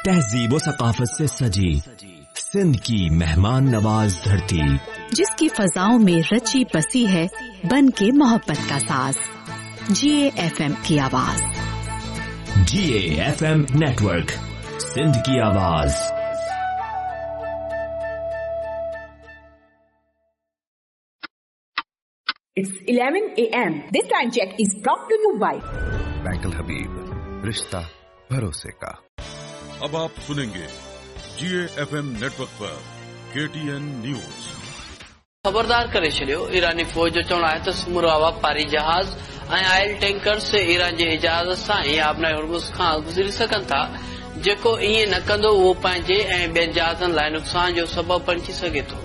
तहजीब व सकाफत से सजी सिंध की मेहमान नवाज धरती, जिसकी फजाओं में रची बसी है बन के मोहब्बत का साज। GAFM की आवाज। GAFM नेटवर्क, सिंध की आवाज। It's 11 a.m. This time check is brought to you by bank अल हबीब, रिश्ता भरोसे का। अब आप सुनेंगे GAFM नेटवर्क पर KTN न्यूज। खबरदार करे छॾियो, ईरानी फौज जो चवणु आहे त समूरा वापारी जहाज़ ऐं आयल टैंकर्स ईरान जे इजाज़त सां ई आबनाए हुर्मुज़ खां गुज़री सघनि था। जेको ईअं न कंदो उहो पंहिंजे ऐं ॿियनि जहाज़नि लाइ नुक़सान जो सबबु बणिजी सघे थो।